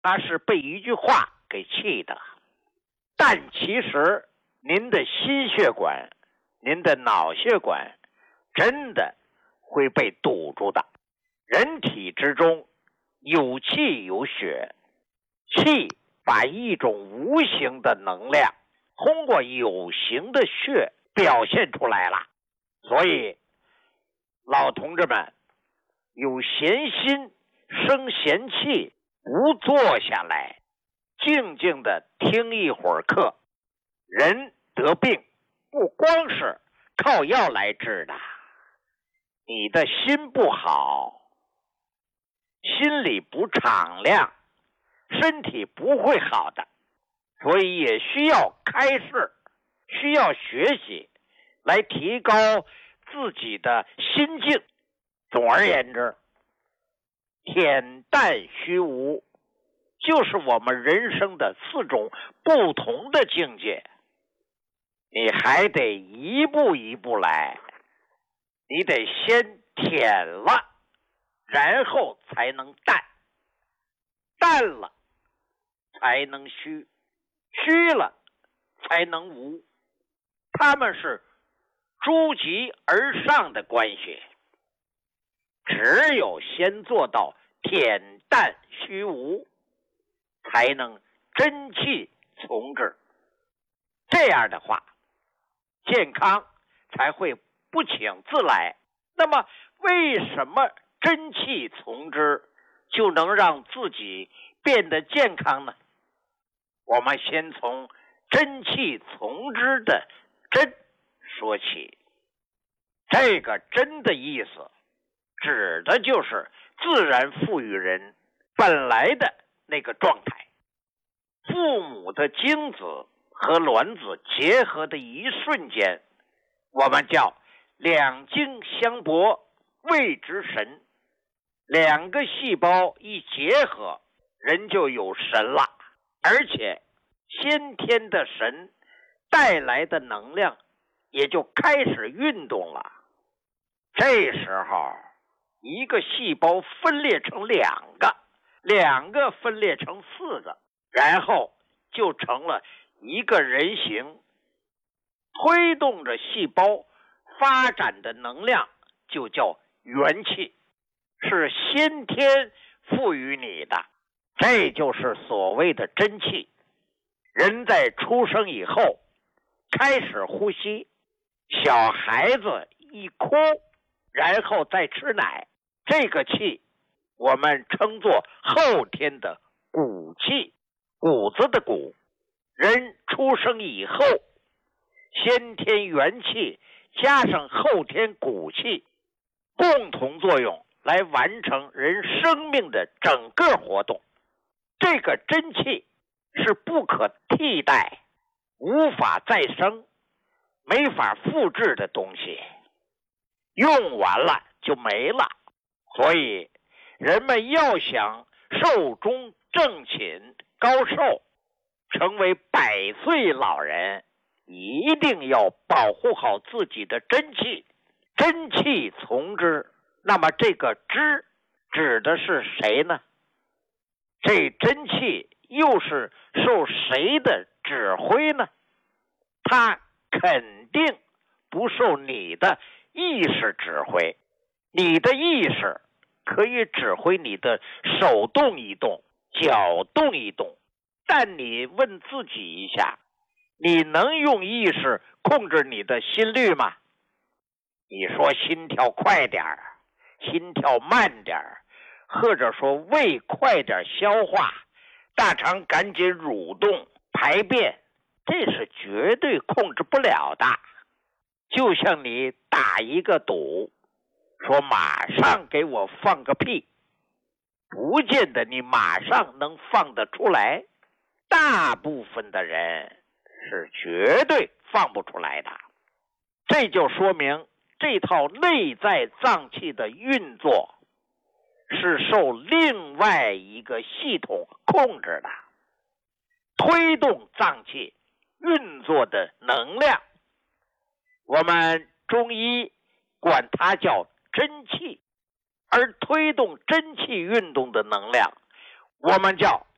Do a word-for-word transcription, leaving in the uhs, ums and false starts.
他是被一句话给气的。但其实您的心血管、您的脑血管真的会被堵住的。人体之中有气有血，气把一种无形的能量通过有形的血表现出来了。所以老同志们，有闲心生闲气，不坐下来静静的听一会儿课。人得病不光是靠药来治的，你的心不好，心里不敞亮，身体不会好的。所以也需要开示，需要学习来提高自己的心境。总而言之，恬淡虚无就是我们人生的四种不同的境界。你还得一步一步来，你得先恬了，然后才能淡，淡了才能虚，虚了才能无。他们是诸级而上的关系。只有先做到恬淡虚无，才能真气从之。这样的话，健康才会不请自来。那么为什么真气从之就能让自己变得健康呢？我们先从真气从之的真说起。这个真的意思指的就是自然赋予人本来的那个状态。父母的精子和卵子结合的一瞬间，我们叫两精相搏，谓之神。两个细胞一结合，人就有神了，而且先天的神带来的能量也就开始运动了。这时候一个细胞分裂成两个，两个分裂成四个，然后就成了一个人形。推动着细胞发展的能量就叫元气，是先天赋予你的，这就是所谓的真气。人在出生以后开始呼吸，小孩子一哭，然后再吃奶，这个气我们称作后天的骨气，骨子的骨。人出生以后，先天元气加上后天骨气，共同作用来完成人生命的整个活动。这个真气是不可替代、无法再生、没法复制的东西，用完了就没了。所以人们要想寿终正寝、高寿，成为百岁老人，一定要保护好自己的真气。真气从之，那么这个之指的是谁呢？这真气又是受谁的指挥呢？它肯定不受你的意识指挥。你的意识可以指挥你的手动一动，脚动一动，但你问自己一下，你能用意识控制你的心率吗？你说心跳快点儿，心跳慢点儿，或者说胃快点消化，大肠赶紧蠕动排便，这是绝对控制不了的。就像你打一个赌，说马上给我放个屁，不见得你马上能放得出来。大部分的人是绝对放不出来的。这就说明这套内在脏器的运作是受另外一个系统控制的，推动脏器运作的能量，我们中医管它叫真气，而推动真气运动的能量，我们叫